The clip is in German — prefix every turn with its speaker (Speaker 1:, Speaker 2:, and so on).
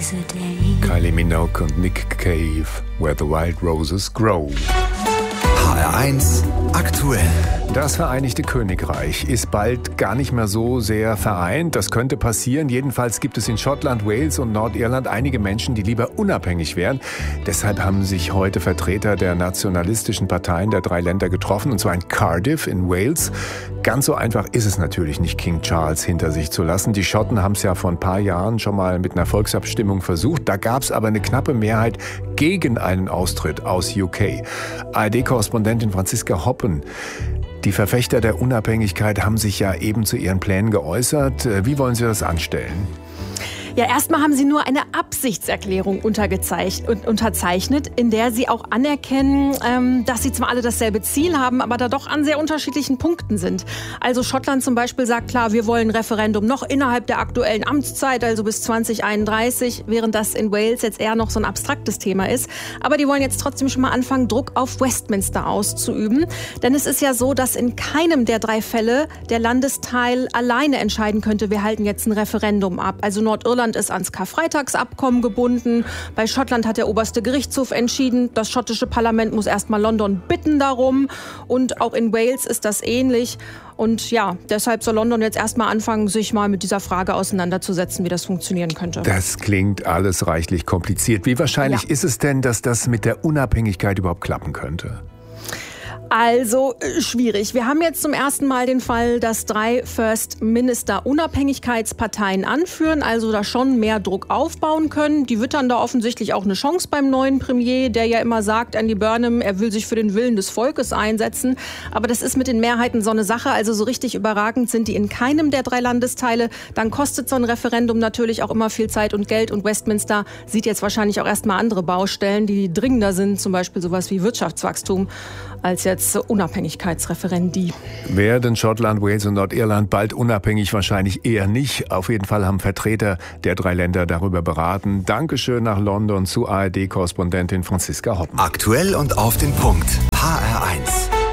Speaker 1: today.
Speaker 2: Kylie Minogue und Nick Cave, Where the Wild Roses Grow.
Speaker 3: HR1 aktuell.
Speaker 2: Das Vereinigte Königreich ist bald gar nicht mehr so sehr vereint. Das könnte passieren. Jedenfalls gibt es in Schottland, Wales und Nordirland einige Menschen, die lieber unabhängig wären. Deshalb haben sich heute Vertreter der nationalistischen Parteien der 3 Länder getroffen, und zwar in Cardiff in Wales. Ganz so einfach ist es natürlich nicht, King Charles hinter sich zu lassen. Die Schotten haben es ja vor ein paar Jahren schon mal mit einer Volksabstimmung versucht. Da gab es aber eine knappe Mehrheit gegen einen Austritt aus UK. ARD-Korrespondentin Franziska Hoppen. Die Verfechter der Unabhängigkeit haben sich ja eben zu ihren Plänen geäußert. Wie wollen Sie das anstellen?
Speaker 4: Ja, erstmal haben sie nur eine Absichtserklärung unterzeichnet, in der sie auch anerkennen, dass sie zwar alle dasselbe Ziel haben, aber da doch an sehr unterschiedlichen Punkten sind. Also Schottland zum Beispiel sagt klar, wir wollen ein Referendum noch innerhalb der aktuellen Amtszeit, also bis 2031, während das in Wales jetzt eher noch so ein abstraktes Thema ist. Aber die wollen jetzt trotzdem schon mal anfangen, Druck auf Westminster auszuüben. Denn es ist ja so, dass in keinem der 3 Fälle der Landesteil alleine entscheiden könnte, wir halten jetzt ein Referendum ab. Also Nordirland ist ans Karfreitagsabkommen gebunden. Bei Schottland hat der oberste Gerichtshof entschieden, das schottische Parlament muss erstmal London bitten darum. Und auch in Wales ist das ähnlich. Und ja, deshalb soll London jetzt erstmal anfangen, sich mal mit dieser Frage auseinanderzusetzen, wie das funktionieren könnte.
Speaker 2: Das klingt alles reichlich kompliziert. Wie wahrscheinlich ist es denn, dass das mit der Unabhängigkeit überhaupt klappen könnte?
Speaker 4: Also schwierig. Wir haben jetzt zum ersten Mal den Fall, dass 3 First Minister Unabhängigkeitsparteien anführen, also da schon mehr Druck aufbauen können. Die wittern da offensichtlich auch eine Chance beim neuen Premier, der ja immer sagt, Andy Burnham, er will sich für den Willen des Volkes einsetzen. Aber das ist mit den Mehrheiten so eine Sache, also so richtig überragend sind die in keinem der 3 Landesteile. Dann kostet so ein Referendum natürlich auch immer viel Zeit und Geld, und Westminster sieht jetzt wahrscheinlich auch erstmal andere Baustellen, die dringender sind, zum Beispiel sowas wie Wirtschaftswachstum, als jetzt Unabhängigkeitsreferendi.
Speaker 2: Werden Schottland, Wales und Nordirland bald unabhängig? Wahrscheinlich eher nicht. Auf jeden Fall haben Vertreter der 3 Länder darüber beraten. Dankeschön nach London zu ARD-Korrespondentin Franziska Hoppen.
Speaker 3: Aktuell und auf den Punkt. HR1.